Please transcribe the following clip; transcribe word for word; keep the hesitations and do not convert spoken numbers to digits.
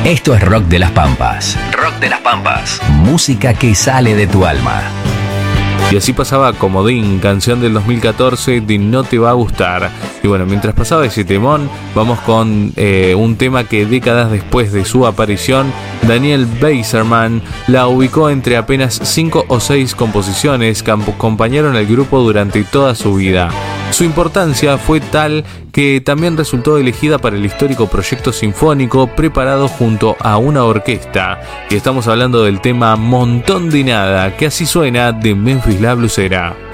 Esto es Rock de las Pampas. Rock de las Pampas. Música que sale de tu alma. Y así pasaba Comodín, canción del dos mil catorce de No Te Va a Gustar. Y bueno, mientras pasaba ese temón, vamos con eh, un tema que décadas después de su aparición, Daniel Beiserman la ubicó entre apenas cinco o seis composiciones que acompañaron al grupo durante toda su vida. Su importancia fue tal que también resultó elegida para el histórico proyecto sinfónico preparado junto a una orquesta. Y estamos hablando del tema Montón de Nada, que así suena de Memphis La Blusera.